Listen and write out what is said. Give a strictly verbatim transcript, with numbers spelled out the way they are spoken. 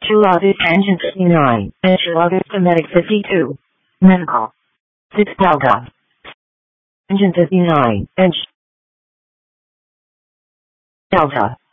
two August tangent fifty-nine, and two August kinetic fifty-two. Medical. six Delta. Tangent fifty-nine, and Delta.